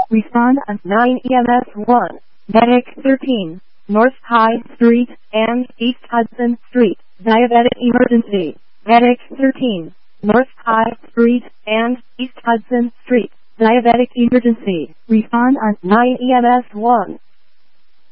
Respond on 9 EMS 1. Medic 13. North High Street and East Hudson Street. Diabetic emergency. Medic 13. North High Street and East Hudson Street. Diabetic emergency. Respond on 9 EMS 1.